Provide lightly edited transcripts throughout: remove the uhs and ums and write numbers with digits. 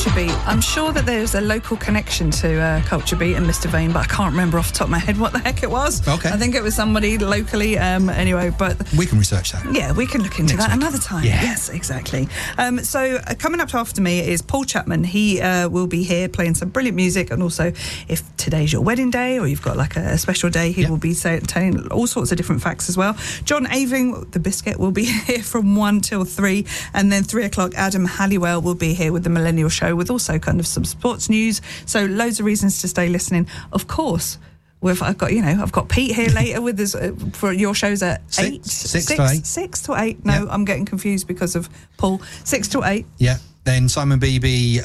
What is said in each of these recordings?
Culture Beat. I'm sure that there's a local connection to Culture Beat and Mr. Vane, but I can't remember off the top of my head what the heck it was. Okay. I think it was somebody locally. Anyway, but we can research that. Yeah, we can look into Next that week. another time. Yeah. Yes, exactly. So coming up after me is Paul Chapman. He will be here playing some brilliant music, and also if today's your wedding day or you've got like a special day, he will be telling all sorts of different facts as well. John Aving, the Biscuit, will be here from 1 till 3, and then 3 o'clock Adam Halliwell will be here with the Millennial Show, with also kind of some sports news. So loads of reasons to stay listening. Of course, I've got Pete here later with us for your shows at 8. 6 to 8. 6 to 8. No, I'm getting confused because of Paul. 6 to 8. Yeah. Then Simon Beebe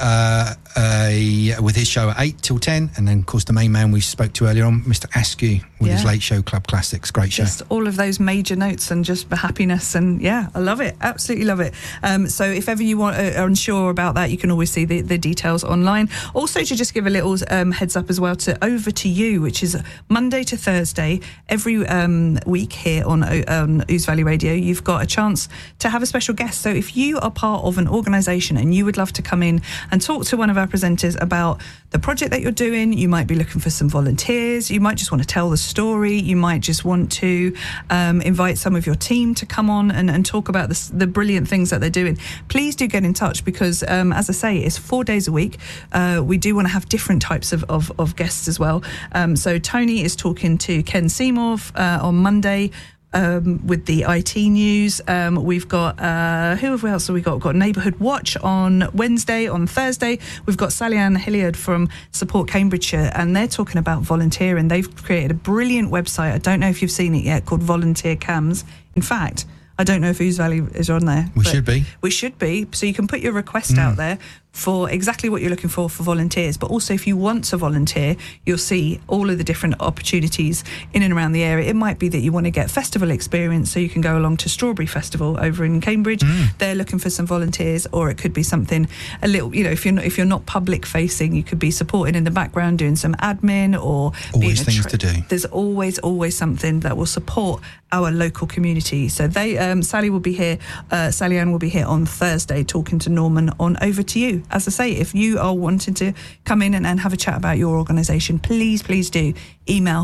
with his show at 8 till 10. And then, of course, the main man we spoke to earlier on, Mr. Askew, with his Late Show Club Classics. Great show. Just all of those major notes and just the happiness. And, yeah, I love it. Absolutely love it. So if ever you are unsure about that, you can always see the details online. Also, to just give a little heads up as well to Over to You, which is Monday to Thursday, every week here on Ouse Valley Radio. You've got a chance to have a special guest. So if you are part of an organisation and you would love to come in and talk to one of our presenters about the project that you're doing, you might be looking for some volunteers, you might just want to tell the story, you might just want to invite some of your team to come on and talk about the brilliant things that they're doing, please do get in touch, because as I say, it's 4 days a week. We do want to have different types of guests as well. So Tony is talking to Ken Seymour on Monday, with the IT news. We've got who else have we got? We've got Neighbourhood Watch on Wednesday. On Thursday we've got Sally Ann Hilliard from Support Cambridgeshire, and they're talking about volunteering. They've created a brilliant website, I don't know if you've seen it yet, called Volunteer Cams. In fact, I don't know if Ouse Valley is on there. We should be. We should be. So you can put your request out there for exactly what you're looking for volunteers. But also, if you want to volunteer, you'll see all of the different opportunities in and around the area. It might be that you want to get festival experience, so you can go along to Strawberry Festival over in Cambridge. They're looking for some volunteers. Or it could be something a little, if you're not public facing, you could be supporting in the background, doing some admin, or always things to do. There's always something that will support our local community. So Sally will be here. Sally Ann will be here on Thursday talking to Norman on Over to You. As I say, if you are wanting to come in and have a chat about your organisation, please do email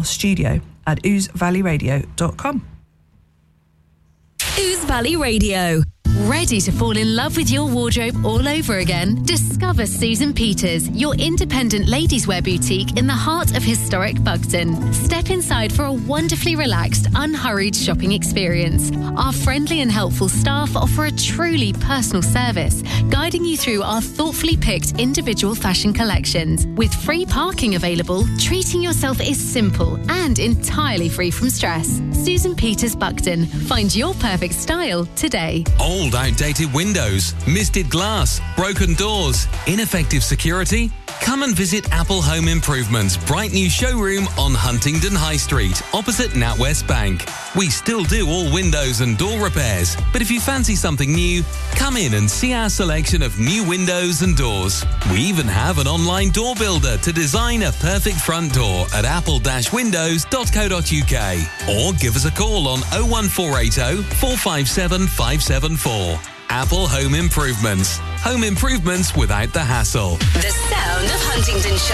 studio@ousevalleyradio.com. Ouse Valley Radio. Ready to fall in love with your wardrobe all over again? Discover Susan Peters, your independent ladies' wear boutique in the heart of historic Bugton. Step inside for a wonderfully relaxed, unhurried shopping experience. Our friendly and helpful staff offer a truly personal service, guiding you through our thoughtfully picked individual fashion collections. With free parking available, treating yourself is simple and entirely free from stress. Susan Peters Bugton. Find your perfect style today. Old outdated windows, misted glass, broken doors, ineffective security? Come and visit Apple Home Improvements' bright new showroom on Huntingdon High Street, opposite NatWest Bank. We still do all windows and door repairs, but if you fancy something new, come in and see our selection of new windows and doors. We even have an online door builder to design a perfect front door at apple-windows.co.uk. Or give us a call on 01480 457 574. Apple Home Improvements. Home improvements without the hassle. The sound of Huntingdonshire.